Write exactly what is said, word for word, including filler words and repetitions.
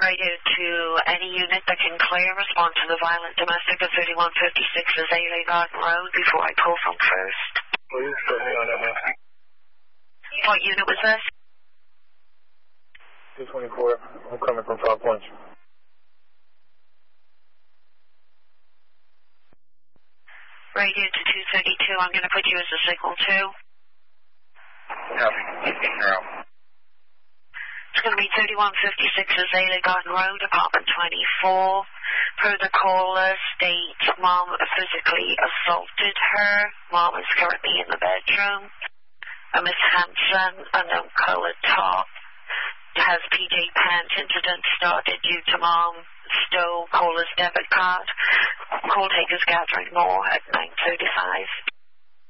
Radio to any unit that can clear, respond to the violent domestic of thirty-one fifty-six Azalea Garden Road before I pull from first. Please put me on that one. What unit was this? two twenty-four. I'm coming from Five Points. Radio to two thirty-two. I'm going to put you as a signal two. Copy. You're out. It's going to be thirty-one fifty-six Azalea Garden Road, apartment twenty-four. Per the caller, state Mom physically assaulted her. Mom is currently in the bedroom. Uh, Miss Hanson, unknown colored top, has P J pants. Incident started due to Mom stole caller's debit card. Call takers gathering more at nine thirty-five.